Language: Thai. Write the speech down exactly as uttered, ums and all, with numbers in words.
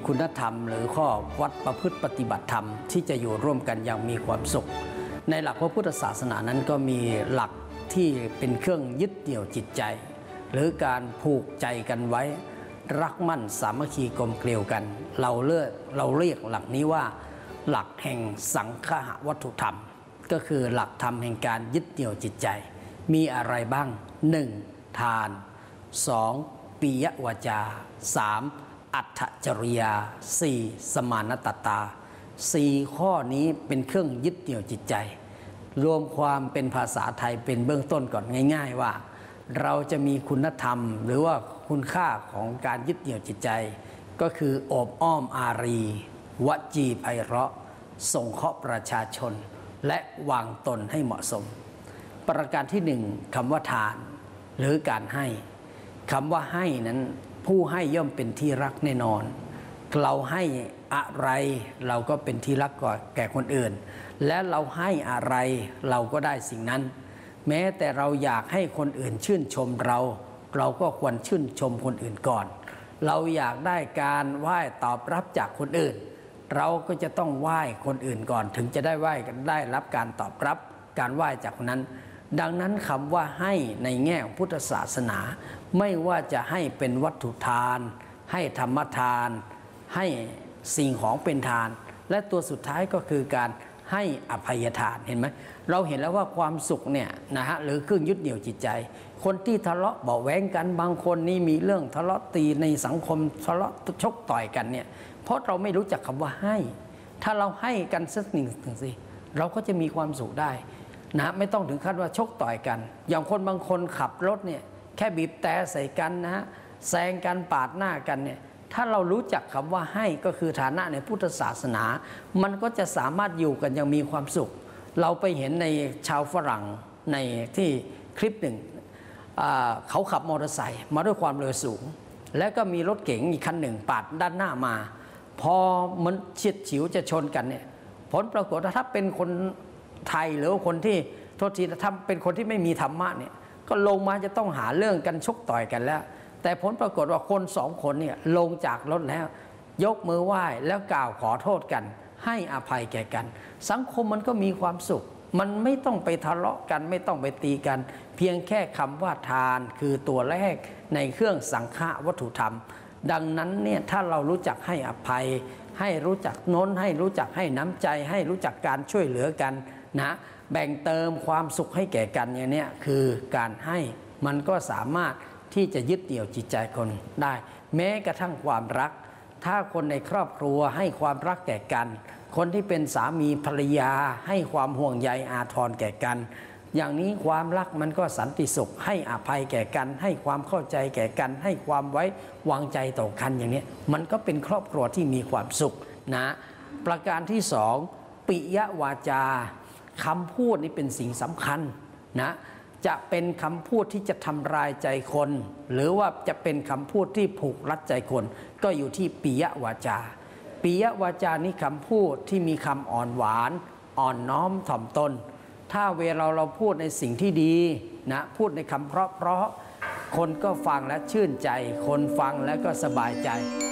คุณธรรมหรือข้อวัดประพฤติปฏิบัติธรรมที่จะอยู่ร่วมกันอย่างมีความสุขในหลักพระพุทธศาสนานั้นก็มีหลักที่เป็นเครื่องยึดเหนี่ยวจิตใจหรือการผูกใจกันไว้รักมั่นสามัคคีกลมเกลียวกันเราเลือกเราเรียกหลักนี้ว่าหลักแห่งสังฆะวัตถุธรรมก็คือหลักธรรมแห่งการยึดเหนี่ยวจิตใจมีอะไรบ้าง หนึ่ง. ทาน สอง. ปิยวาจา สาม. อัตถจริยา สี่. สมานตตาสี่ข้อนี้เป็นเครื่องยึดเหนี่ยวจิตใจรวมความเป็นภาษาไทยเป็นเบื้องต้นก่อนง่ายๆว่าเราจะมีคุณธรรมหรือว่าคุณค่าของการยึดเหนี่ยวจิตใจก็คือโอบอ้อมอารีวจีไพเราะสงเคราะห์ประชาชนและวางตนให้เหมาะสมประการที่หนึ่งคำว่าทานหรือการให้คำว่าให้นั้นผู้ให้ย่อมเป็นที่รักแน่นอนเราให้อะไรเราก็เป็นที่รักก่อแก่คนอื่นและเราให้อะไรเราก็ได้สิ่งนั้นแม้แต่เราอยากให้คนอื่นชื่นชมเราเราก็ควรชื่นชมคนอื่นก่อนเราอยากได้การไหว้ตอบรับจากคนอื่นเราก็จะต้องไหว้คนอื่นก่อนถึงจะได้ไหว้กันได้รับการตอบรับการไหว้จากคนนั้นดังนั้นคำว่าให้ในแง่ของพุทธศาสนาไม่ว่าจะให้เป็นวัตถุทานให้ธรรมทานให้สิ่งของเป็นทานและตัวสุดท้ายก็คือการให้อภัยทานเห็นไหมเราเห็นแล้วว่าความสุขเนี่ยนะฮะหรือเครื่องยึดเหนี่ยวจิตใจคนที่ทะเลาะเบาะแว้งกันบางคนนี่มีเรื่องทะเลาะตีในสังคมทะเลาะชกต่อยกันเนี่ยเพราะเราไม่รู้จักคำว่าให้ถ้าเราให้กันสักหนึ่งถึงสิเราก็จะมีความสุขได้นะไม่ต้องถึงขั้นว่าชกต่อยกันอย่างคนบางคนขับรถเนี่ยแค่บีบแต่ใส่กันนะฮะแซงกันปาดหน้ากันเนี่ยถ้าเรารู้จักคำว่าให้ก็คือฐานะในพุทธศาสนามันก็จะสามารถอยู่กันอย่างมีความสุขเราไปเห็นในชาวฝรั่งในที่คลิปหนึ่งเขาขับมอเตอร์ไซค์มาด้วยความเร็วสูงแล้วก็มีรถเก๋งอีกคันหนึ่งปาดด้านหน้ามาพอมันเฉียดฉิวจะชนกันเนี่ยผลปรากฏว่าถ้าเป็นคนไทยหรือคนที่โทษทีถ้าเป็นคนที่ไม่มีธรรมะเนี่ยก็ลงมาจะต้องหาเรื่องกันชกต่อยกันแล้วแต่ผลปรากฏว่าคนสองคนเนี่ยลงจากรถแล้วยกมือไหว้แล้วกล่าวขอโทษกันให้อภัยแก่กันสังคมมันก็มีความสุขมันไม่ต้องไปทะเลาะกันไม่ต้องไปตีกันเพียงแค่คำว่าทานคือตัวแรกในเครื่องสังฆะวัตถุธรรมดังนั้นเนี่ยถ้าเรารู้จักให้อภัยให้รู้จักโน้นให้รู้จักให้น้ำใจให้รู้จักการช่วยเหลือกันนะแบ่งเติมความสุขให้แก่กันอย่างนี้คือการให้มันก็สามารถที่จะยึดเหนี่ยวจิตใจคนได้แม้กระทั่งความรักถ้าคนในครอบครัวให้ความรักแก่กันคนที่เป็นสามีภรรยาให้ความห่วงใยอาทรแก่กันอย่างนี้ความรักมันก็สันติสุขให้อภัยแก่กันให้ความเข้าใจแก่กันให้ความไว้วางใจต่อกันอย่างนี้มันก็เป็นครอบครัวที่มีความสุขนะประการที่สองปิยวาจาคำพูดนี่เป็นสิ่งสำคัญนะจะเป็นคำพูดที่จะทำลายใจคนหรือว่าจะเป็นคำพูดที่ผูกรัดใจคนก็อยู่ที่ปิยวาจาปิยวาจานี่คำพูดที่มีคำอ่อนหวานอ่อนน้อมถ่อมตนถ้าเวลาเราพูดในสิ่งที่ดีนะพูดในคำเพราะๆคนก็ฟังและชื่นใจคนฟังแล้วก็สบายใจ